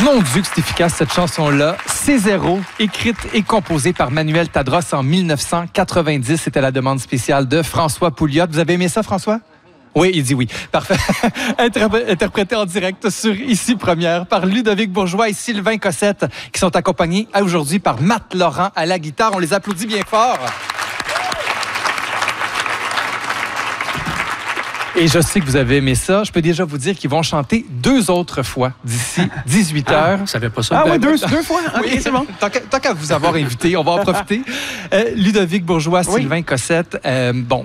Mon Dieu que c'est efficace cette chanson-là. C0, écrite et composée par Manuel Tadros en 1990. C'était la demande spéciale de François Pouliot. Vous avez aimé ça, François? Oui, il dit oui. Parfait. Interprété en direct sur Ici Première par Ludovic Bourgeois et Sylvain Cossette, qui sont accompagnés aujourd'hui par Matt Laurent à la guitare. On les applaudit bien fort. Et je sais que vous avez aimé ça. Je peux déjà vous dire qu'ils vont chanter 2 autres fois d'ici 18 heures. Je savais pas ça. Ah oui, deux fois? OK, oui, c'est bon. Tant qu'à vous avoir invité, on va en profiter. Ludovic Bourgeois, Sylvain Cossette. Bon,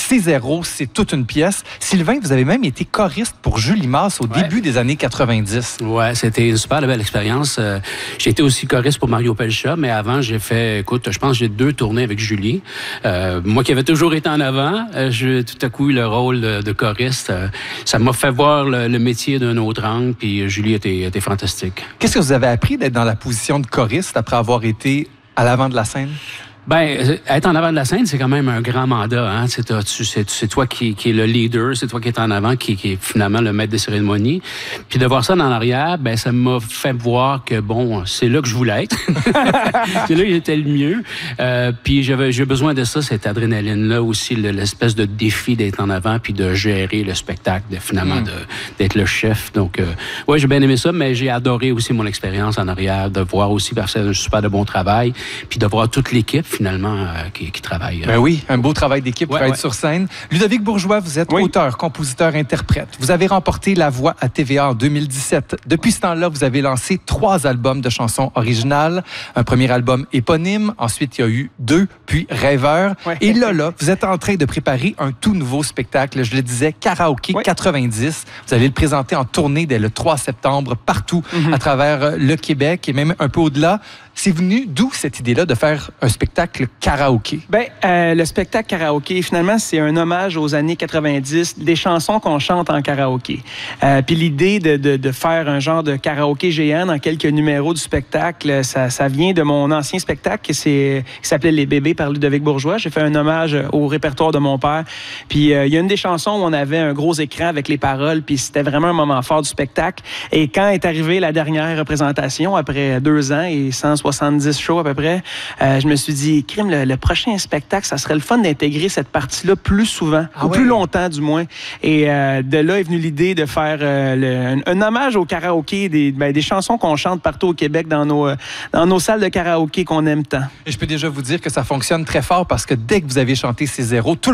C0, c'est toute une pièce. Sylvain, vous avez même été choriste pour Julie Masse au début des années 90. Ouais, c'était une super belle expérience. J'ai été aussi choriste pour Mario Pelcha, mais avant, j'ai fait, écoute, je pense que j'ai 2 tournées avec Julie. Moi qui avais toujours été en avant, j'ai tout à coup eu le rôle de choriste. Ça m'a fait voir le métier d'un autre angle, puis Julie était fantastique. Qu'est-ce que vous avez appris d'être dans la position de choriste après avoir été à l'avant de la scène? Ben, être en avant de la scène, c'est quand même un grand mandat. Hein? C'est toi qui est le leader, c'est toi qui es en avant, qui est finalement le maître des cérémonies. Puis de voir ça dans l'arrière, ben ça m'a fait voir que, bon, c'est là que je voulais être. C'est là que j'étais le mieux. Puis j'ai besoin de ça, cette adrénaline-là aussi, l'espèce de défi d'être en avant puis de gérer le spectacle, finalement, d'être le chef. Donc, ouais, j'ai bien aimé ça, mais j'ai adoré aussi mon expérience en arrière, de voir aussi, parce que c'est un super de bon travail, puis de voir toute l'équipe, finalement, qui travaille. Ben oui, un beau travail d'équipe pour être sur scène. Ludovic Bourgeois, vous êtes auteur, compositeur, interprète. Vous avez remporté la voix à TVA en 2017. Depuis ce temps-là, vous avez lancé 3 albums de chansons originales. Un premier album éponyme, ensuite il y a eu 2, puis Rêveur. Ouais. Et là, vous êtes en train de préparer un tout nouveau spectacle, je le disais, Karaoké 90. Vous allez le présenter en tournée dès le 3 septembre partout à travers le Québec et même un peu au-delà. C'est venu d'où cette idée-là de faire un spectacle karaoké? Bien, le spectacle karaoké, finalement, c'est un hommage aux années 90, des chansons qu'on chante en karaoké. Puis l'idée de faire un genre de karaoké géant dans quelques numéros du spectacle, ça vient de mon ancien spectacle qui s'appelait Les Bébés par Ludovic Bourgeois. J'ai fait un hommage au répertoire de mon père. Puis il y a une des chansons où on avait un gros écran avec les paroles, puis c'était vraiment un moment fort du spectacle. Et quand est arrivée la dernière représentation, après 2 ans et 170 shows à peu près, je me suis dit, crime, le prochain spectacle, ça serait le fun d'intégrer cette partie-là plus souvent, plus longtemps du moins. Et de là est venue l'idée de faire un hommage au karaoké, des chansons qu'on chante partout au Québec dans nos salles de karaoké qu'on aime tant. Et je peux déjà vous dire que ça fonctionne très fort parce que dès que vous avez chanté C0, tout